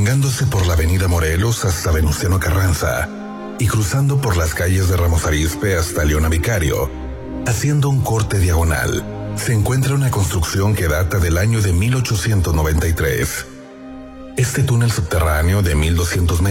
prolongándose por la avenida Morelos hasta Venustiano Carranza y cruzando por las calles de Ramos Arizpe hasta Leona Vicario, haciendo un corte diagonal, se encuentra una construcción que data del año de 1893. Este túnel subterráneo de 1200